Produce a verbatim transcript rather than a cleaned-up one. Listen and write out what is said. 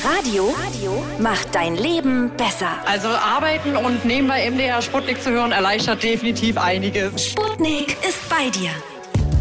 Radio, Radio macht dein Leben besser. Also arbeiten und nebenbei M D R Sputnik zu hören erleichtert definitiv einiges. Sputnik ist bei dir.